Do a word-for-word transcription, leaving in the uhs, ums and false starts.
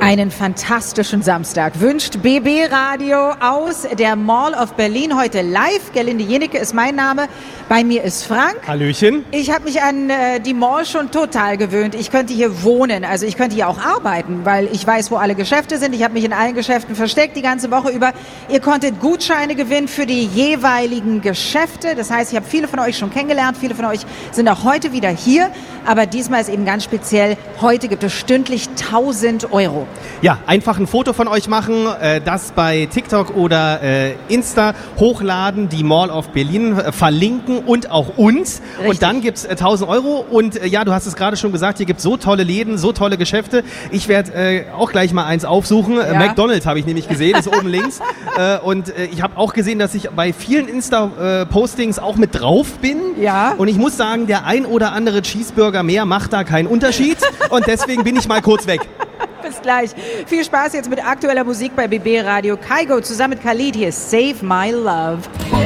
Einen fantastischen Samstag wünscht B B Radio aus der Mall of Berlin. Heute live. Gerlinde Jenecke ist mein Name. Bei mir ist Frank. Hallöchen. Ich habe mich an äh, die Mall schon total gewöhnt. Ich könnte hier wohnen. Also ich könnte hier auch arbeiten, weil ich weiß, wo alle Geschäfte sind. Ich habe mich in allen Geschäften versteckt die ganze Woche über. Ihr konntet Gutscheine gewinnen für die jeweiligen Geschäfte. Das heißt, ich habe viele von euch schon kennengelernt. Viele von euch sind auch heute wieder hier. Aber diesmal ist eben ganz speziell. Heute gibt es stündlich tausend Euro. Ja, einfach ein Foto von euch machen, äh, das bei TikTok oder äh, Insta hochladen, die Mall of Berlin äh, verlinken und auch uns. Richtig. Und dann gibt's äh, tausend Euro. Und äh, ja, du hast es gerade schon gesagt, hier gibt's so tolle Läden, so tolle Geschäfte. Ich werde äh, auch gleich mal eins aufsuchen. Ja. Äh, McDonald's habe ich nämlich gesehen, ist oben links. Äh, und äh, ich habe auch gesehen, dass ich bei vielen Insta-Postings auch mit drauf bin. Ja. Und ich muss sagen, der ein oder andere Cheeseburger mehr macht da keinen Unterschied. Und deswegen bin ich mal kurz weg. Bis gleich. Viel Spaß jetzt mit aktueller Musik bei B B Radio. Kygo zusammen mit Khalid. Hier ist Save My Love.